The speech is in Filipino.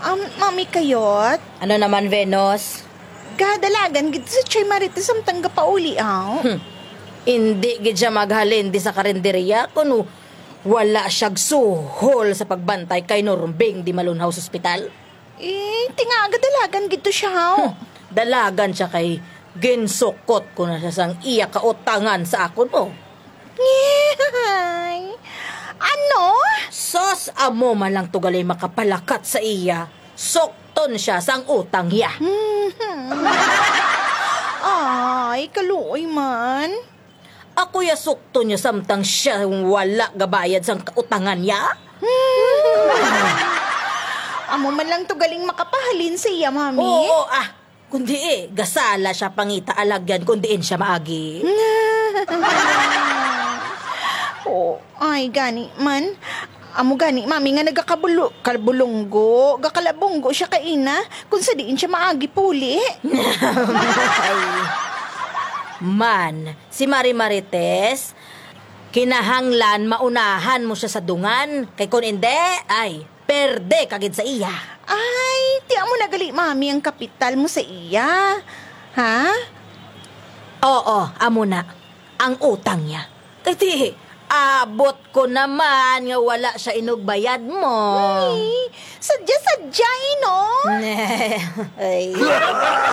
Mami kayot? Ano naman, Venus? Gadalagan gid sa Chay Marites ang tangga pauli Hindi gid siya maghalin di sa karinderya kuno wala siyag suhol sa pagbantay kay Norbeng di Malunhaw sa ospital. Tinga gadalagan gid to siya Dalagan siya kay ginsukot ko na siya sang iya kautangan sa akon mo. Ngay! Ano? Sos amo man lang tugalay makapalakat sa iya. Sokton siya sang utang hiya. Ay, kaluoy man. Ako ya sukton niya samtang siya wala gabayad sang kautangan niya. Amo man lang to galing makapahalin sa iya, mami. Oo, kundi gasala siya pangita alagyan kundiin siya maagi. Ay, gani man. Amo gani, mami nga kalbulunggo, gakalabunggo siya kaina, kung sa diin siya maagi puli. Man, si Marites, kinahanglan maunahan mo siya sa dungan, kay kun hindi, ay, perde kagid sa iya. Ay, ti amo nagali, mami, ang kapital mo sa iya. Ha? Oo, amo na, ang utang niya. Kati, abot ko naman nga wala siya inugbayad mo. Sadya-sadya, no? Ay.